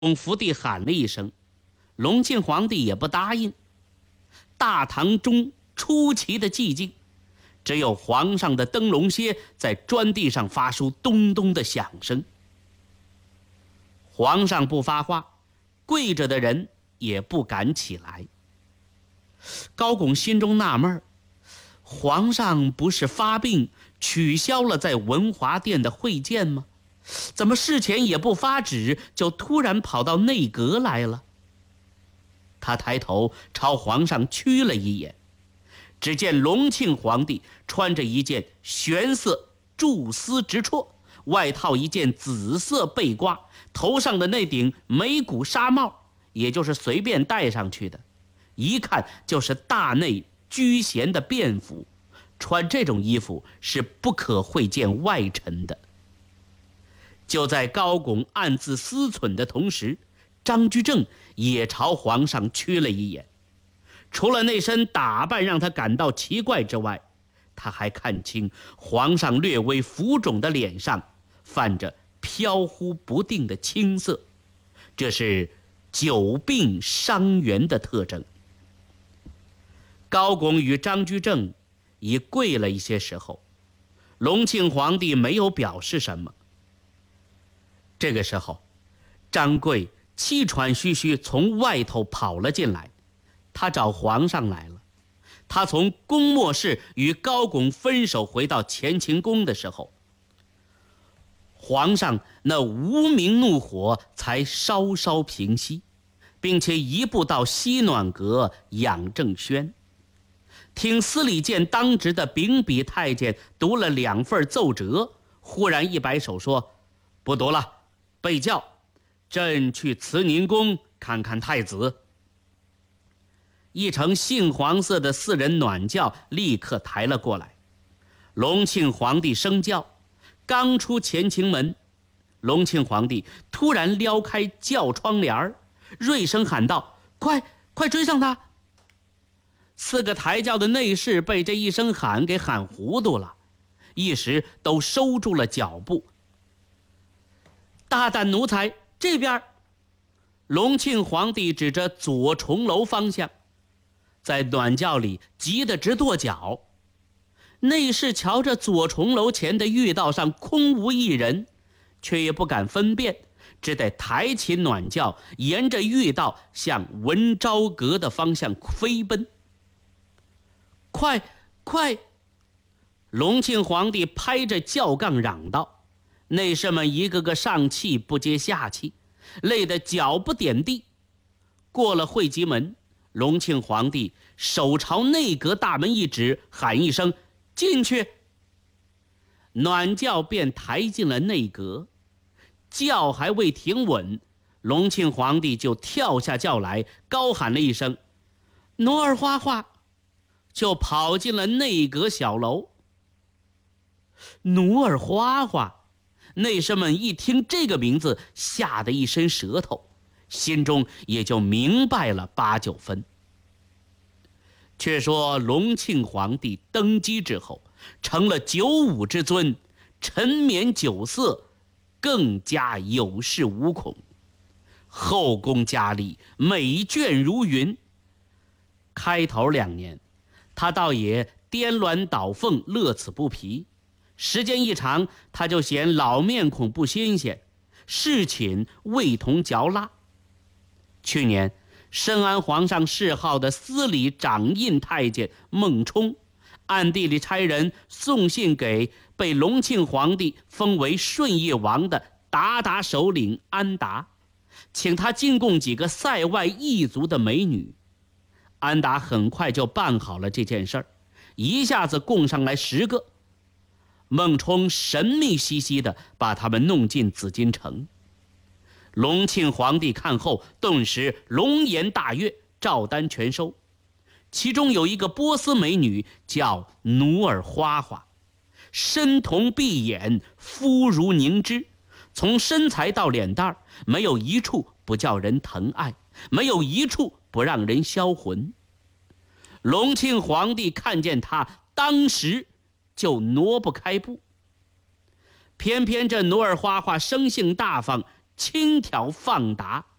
福帝喊了一声，隆庆皇帝也不答应。大堂中出奇的寂静，只有皇上的灯笼靴在砖地上发出咚咚的响声。皇上不发话，跪着的人也不敢起来。高拱心中纳闷，皇上不是发病取消了在文华殿的会见吗？怎么事前也不发旨，就突然跑到内阁来了？他抬头朝皇上屈了一眼，只见隆庆皇帝穿着一件玄色菟丝直绰，外套一件紫色背褂，头上的那顶眉骨纱帽也就是随便戴上去的，一看就是大内居贤的便服，穿这种衣服是不可会见外臣的。就在高拱暗自思忖的同时，张居正也朝皇上屈了一眼。除了那身打扮让他感到奇怪之外，他还看清皇上略微浮肿的脸上泛着飘忽不定的青色，这是久病伤员的特征。高拱与张居正已跪了一些时候，隆庆皇帝没有表示什么。这个时候，张贵气喘吁吁从外头跑了进来，他找皇上来了。他从宫墨室与高拱分手回到乾清宫的时候，皇上那无名怒火才稍稍平息，并且移步到西暖阁养正轩。听司礼监当值的秉笔太监读了2份奏折，忽然一摆手说：“不读了，备轿，朕去慈宁宫看看太子。”一乘杏黄色的4人暖轿立刻抬了过来。隆庆皇帝升轿，刚出乾清门，隆庆皇帝突然撩开轿窗帘，锐声喊道：“快追上他！”4个抬轿的内侍被这一声喊给喊糊涂了，一时都收住了脚步。大胆奴才，这边！隆庆皇帝指着左重楼方向，在暖轿里急得直跺脚。内侍瞧着左重楼前的御道上空无一人，却也不敢分辨，只得抬起暖轿，沿着御道向文昭阁的方向飞奔。快！隆庆皇帝拍着轿杠嚷道。内侍们一个个上气不接下气，累得脚不点地。过了会稽门，隆庆皇帝手朝内阁大门一指，喊一声：“进去！”暖轿便抬进了内阁。轿还未停稳，隆庆皇帝就跳下轿来，高喊了一声：“奴儿花花！”就跑进了内阁小楼。奴儿花花，内侍们一听这个名字，吓得一伸舌头，心中也就明白了8、9分。却说隆庆皇帝登基之后，成了95之尊，沉湎酒色，更加有恃无恐，后宫佳丽美眷如云。开头2年，他倒也颠鸾倒凤，乐此不疲。时间一长，他就嫌老面孔不新鲜，侍寝味同嚼蜡。去年，深谙皇上谥号的司礼掌印太监孟冲，暗地里差人送信给被隆庆皇帝封为顺业王的鞑靼首领安达，请他进贡几个塞外异族的美女。安达很快就办好了这件事儿，一下子供上来10个。孟冲神秘兮兮地把他们弄进紫禁城。隆庆皇帝看后，顿时龙颜大悦，照单全收。其中有一个波斯美女叫努尔花花，身瞳碧眼，肤如凝脂，从身材到脸蛋没有一处不叫人疼爱，没有一处不让人销魂。隆庆皇帝看见她，当时就挪不开步。偏偏这努尔花花生性大方， 轻佻放达。